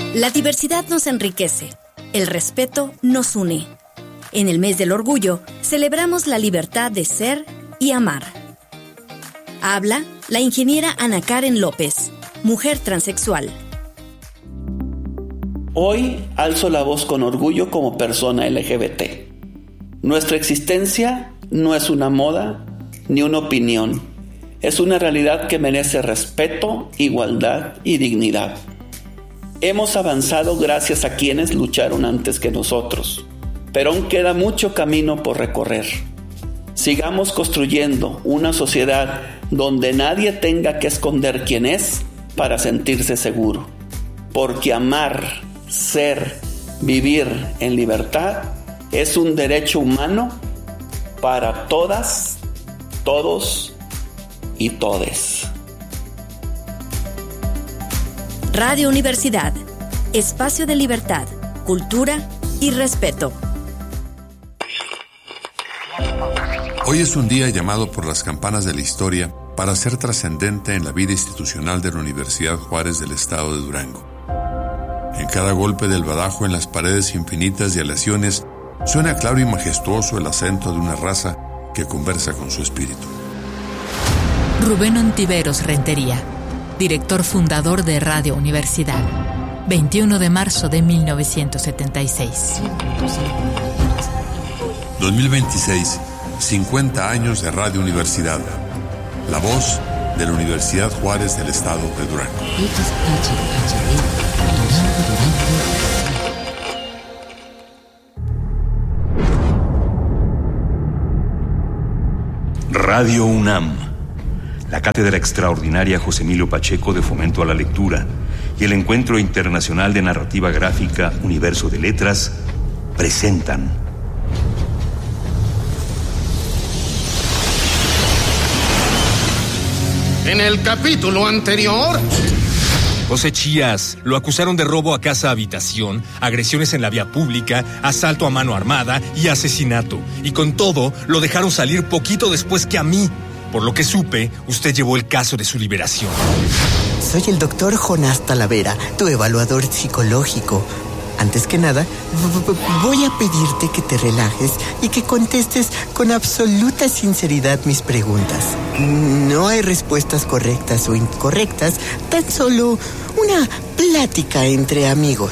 La diversidad nos enriquece, el respeto nos une. En el mes del orgullo, celebramos la libertad de ser y amar. Habla la ingeniera Ana Karen López, mujer transexual. Hoy alzo la voz con orgullo como persona LGBT. Nuestra existencia no es una moda ni una opinión. Es una realidad que merece respeto, igualdad y dignidad. Hemos avanzado gracias a quienes lucharon antes que nosotros, pero aún queda mucho camino por recorrer. Sigamos construyendo una sociedad donde nadie tenga que esconder quién es para sentirse seguro, porque amar, ser, vivir en libertad es un derecho humano para todas, todos y todes. Radio Universidad, espacio de libertad, cultura y respeto. Hoy es un día llamado por las campanas de la historia para ser trascendente en la vida institucional de la Universidad Juárez del Estado de Durango. En cada golpe del badajo en las paredes infinitas de aleaciones suena claro y majestuoso el acento de una raza que conversa con su espíritu. Rubén Ontiveros Rentería, director fundador de Radio Universidad, 21 de marzo de 1976. 2026, 50 años de Radio Universidad, la voz de la Universidad Juárez del Estado de Durango. Radio UNAM, la Cátedra Extraordinaria José Emilio Pacheco de Fomento a la Lectura y el Encuentro Internacional de Narrativa Gráfica Universo de Letras presentan En el capítulo anterior, José Chías lo acusaron de robo a casa-habitación, agresiones en la vía pública, asalto a mano armada y asesinato. Y con todo, lo dejaron salir poquito después que a mí. Por lo que supe, usted llevó el caso de su liberación. Soy el doctor Jonás Talavera, tu evaluador psicológico. Antes que nada, voy a pedirte que te relajes y que contestes con absoluta sinceridad mis preguntas. No hay respuestas correctas o incorrectas, tan solo una plática entre amigos.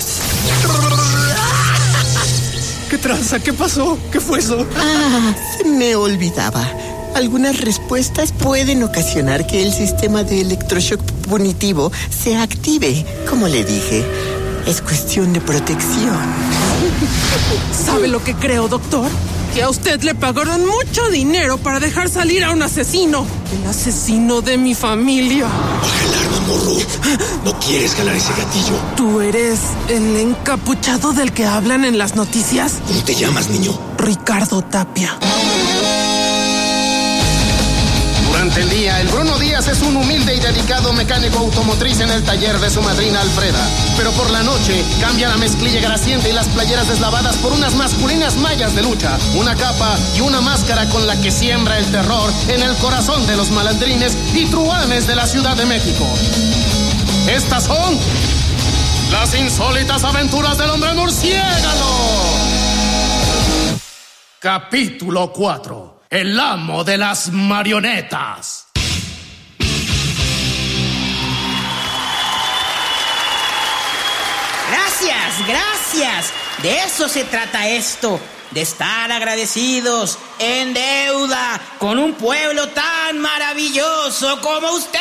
¿qué tranza? ¿Qué pasó? ¿Qué fue eso? Se me olvidaba. Algunas respuestas pueden ocasionar que el sistema de electroshock punitivo se active. Como le dije, es cuestión de protección. ¿Sabe lo que creo, doctor? Que a usted le pagaron mucho dinero para dejar salir a un asesino. El asesino de mi familia. Baja el arma, morro. No quieres jalar ese gatillo. ¿Tú eres el encapuchado del que hablan en las noticias? ¿Cómo te llamas, niño? Ricardo Tapia. Durante el día, el Bruno Díaz es un humilde y dedicado mecánico automotriz en el taller de su madrina Alfreda. Pero por la noche, cambia la mezclilla grasiente y las playeras deslavadas por unas masculinas mallas de lucha, una capa y una máscara con la que siembra el terror en el corazón de los malandrines y truhanes de la Ciudad de México. Estas son las insólitas aventuras del hombre murciélago. Capítulo 4. El amo de las marionetas. Gracias. De eso se trata esto. De estar agradecidos, en deuda, con un pueblo tan maravilloso como ustedes.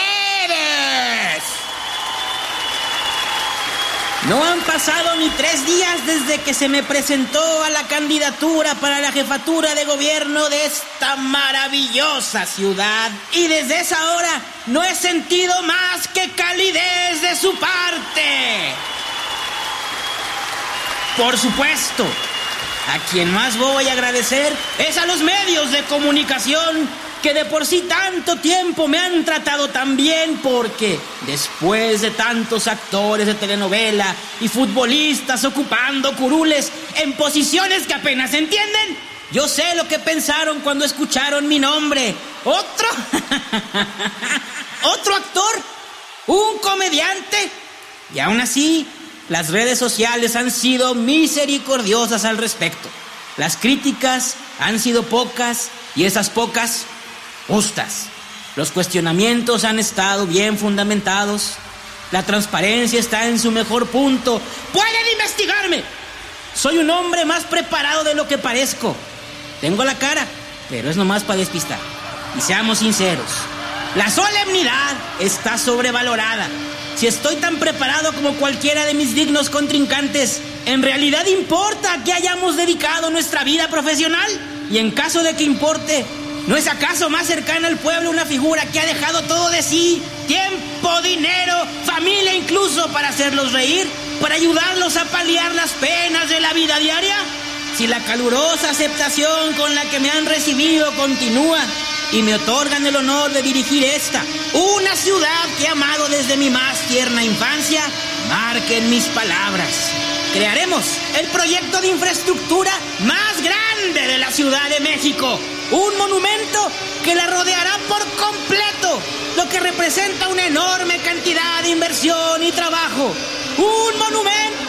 No han pasado ni 3 días desde que se me presentó a la candidatura para la jefatura de gobierno de esta maravillosa ciudad. Y desde esa hora no he sentido más que calidez de su parte. Por supuesto, a quien más voy a agradecer es a los medios de comunicación que de por sí tanto tiempo me han tratado tan bien, porque después de tantos actores de telenovela y futbolistas ocupando curules en posiciones que apenas entienden, yo sé lo que pensaron cuando escucharon mi nombre. ¿Otro? ¿Otro actor? ¿Un comediante? Y aún así, Las redes sociales han sido misericordiosas al respecto. Las críticas han sido pocas y esas pocas, justas. Los cuestionamientos han estado bien fundamentados. La transparencia está en su mejor punto. ¡Pueden investigarme! Soy un hombre más preparado de lo que parezco. Tengo la cara, pero es nomás para despistar. Y seamos sinceros, la solemnidad está sobrevalorada. Si estoy tan preparado como cualquiera de mis dignos contrincantes, ¿en realidad importa que hayamos dedicado nuestra vida profesional? Y en caso de que importe, ¿no es acaso más cercana al pueblo una figura que ha dejado todo de sí? Tiempo, dinero, familia incluso, para hacerlos reír, para ayudarlos a paliar las penas de la vida diaria. Si la calurosa aceptación con la que me han recibido continúa y me otorgan el honor de dirigir una ciudad que he amado desde mi más tierna infancia, marquen mis palabras. Crearemos el proyecto de infraestructura más grande de la Ciudad de México. Un monumento que la rodeará por completo, lo que representa una enorme cantidad de inversión y trabajo. Un monumento